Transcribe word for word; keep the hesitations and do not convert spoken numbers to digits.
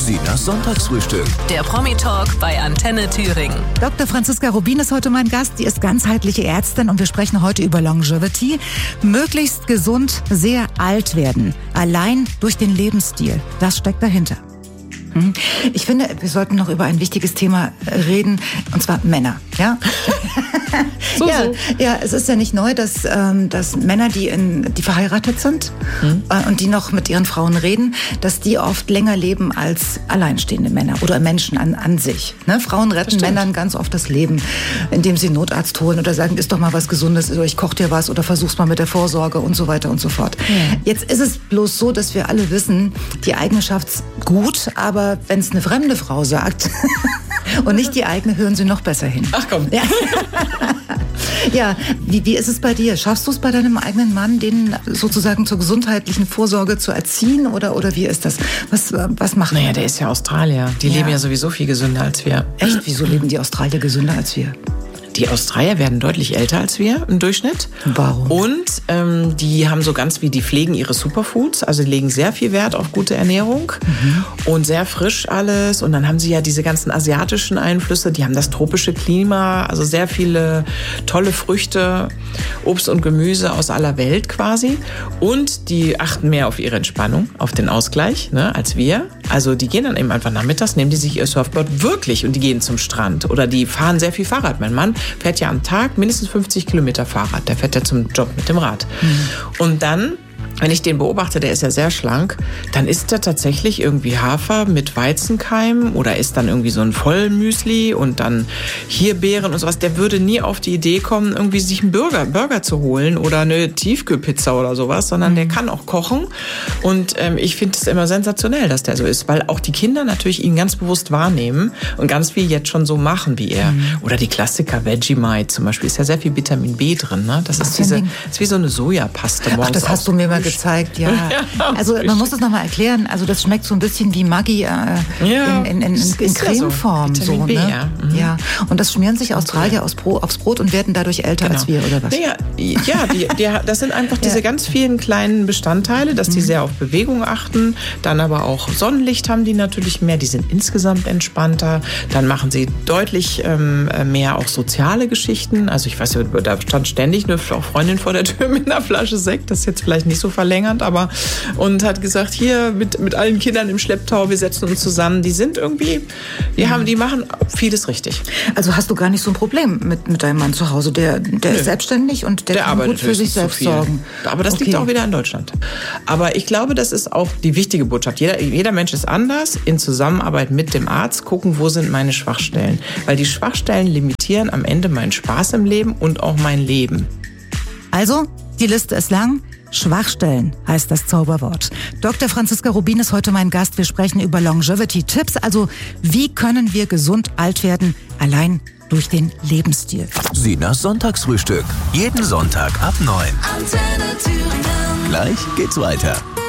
Sinas Sonntagsfrühstück. Der Promi-Talk bei Antenne Thüringen. Doktor Franziska Rubin ist heute mein Gast. Sie ist ganzheitliche Ärztin und wir sprechen heute über Longevity. Möglichst gesund, sehr alt werden. Allein durch den Lebensstil. Das steckt dahinter. Ich finde, wir sollten noch über ein wichtiges Thema reden, und zwar Männer. Ja, so, ja, so. ja, es ist ja nicht neu, dass, ähm, dass Männer, die, in, die verheiratet sind hm. äh, und die noch mit ihren Frauen reden, dass die oft länger leben als alleinstehende Männer oder Menschen an, an sich. Ne? Frauen retten Männern ganz oft das Leben, indem sie einen Notarzt holen oder sagen, isst doch mal was Gesundes, oder ich koche dir was oder versuch's mal mit der Vorsorge und so weiter und so fort. Ja. Jetzt ist es bloß so, dass wir alle wissen, die Eigenschaft gut, aber wenn es eine fremde Frau sagt und nicht die eigene, hören sie noch besser hin. Ach komm. Ja, ja. Wie, wie ist es bei dir? Schaffst du es bei deinem eigenen Mann, den sozusagen zur gesundheitlichen Vorsorge zu erziehen? Oder, oder wie ist das? Was, was macht Naja, man? der ist ja Australier. Die Ja. leben ja sowieso viel gesünder als wir. Echt? Wieso leben die Australier gesünder als wir? Die Australier werden deutlich älter als wir im Durchschnitt. Warum? Und ähm, die haben so ganz wie, die pflegen ihre Superfoods, also die legen sehr viel Wert auf gute Ernährung mhm. und sehr frisch alles. Und dann haben sie ja diese ganzen asiatischen Einflüsse, die haben das tropische Klima, also sehr viele tolle Früchte, Obst und Gemüse aus aller Welt quasi. Und die achten mehr auf ihre Entspannung, auf den Ausgleich, ne, als wir. Also die gehen dann eben einfach nachmittags, nehmen die sich ihr Surfboard wirklich und die gehen zum Strand. Oder die fahren sehr viel Fahrrad. Mein Mann fährt ja am Tag mindestens fünfzig Kilometer Fahrrad. Der fährt ja zum Job mit dem Rad. Mhm. Und dann, wenn ich den beobachte, der ist ja sehr schlank, dann isst er tatsächlich irgendwie Hafer mit Weizenkeim oder isst dann irgendwie so ein Vollmüsli und dann hier Beeren und sowas. Der würde nie auf die Idee kommen, irgendwie sich einen Burger, Burger zu holen oder eine Tiefkühlpizza oder sowas, sondern mhm. der kann auch kochen. Und ähm, ich finde es immer sensationell, dass der so ist, weil auch die Kinder natürlich ihn ganz bewusst wahrnehmen und ganz viel jetzt schon so machen wie er. Mhm. Oder die Klassiker Vegemite zum Beispiel, ist ja sehr viel Vitamin B drin. Ne? Das ist, diese, ist wie so eine Sojapaste morgens. Ach, das hast du mir mal gezeigt, ja. ja also man muss das nochmal erklären. Also das schmeckt so ein bisschen wie Maggi äh, ja, in, in, in, in, in Cremeform. Ja so, B, ne? ja. Mhm. ja. Und das schmieren sich Australier aufs Brot, aufs Brot und werden dadurch älter genau. als wir, oder was? Ja, ja die, die, das sind einfach diese ja. ganz vielen kleinen Bestandteile, dass die mhm. sehr auf Bewegung achten. Dann aber auch Sonnenlicht haben die natürlich mehr. Die sind insgesamt entspannter. Dann machen sie deutlich ähm, mehr auch soziale Geschichten. Also ich weiß, da stand ständig eine Freundin vor der Tür mit einer Flasche Sekt. Das ist jetzt vielleicht nicht so verlängernd, aber und hat gesagt, hier mit, mit allen Kindern im Schlepptau, wir setzen uns zusammen. Die sind irgendwie, die, haben, die machen vieles richtig. Also hast du gar nicht so ein Problem mit, mit deinem Mann zu Hause? Der, der ist selbstständig und der, der kann gut für sich selbst sorgen. Aber das okay. liegt auch wieder in Deutschland. Aber ich glaube, das ist auch die wichtige Botschaft. Jeder, jeder Mensch ist anders. In Zusammenarbeit mit dem Arzt gucken, wo sind meine Schwachstellen. Weil die Schwachstellen limitieren am Ende meinen Spaß im Leben und auch mein Leben. Also, die Liste ist lang. Schwachstellen heißt das Zauberwort. Doktor Franziska Rubin ist heute mein Gast. Wir sprechen über Longevity-Tipps. Also, wie können wir gesund alt werden? Allein durch den Lebensstil. Sinas Sonntagsfrühstück. Jeden Sonntag ab neun. Antenne Thüringen. Gleich geht's weiter.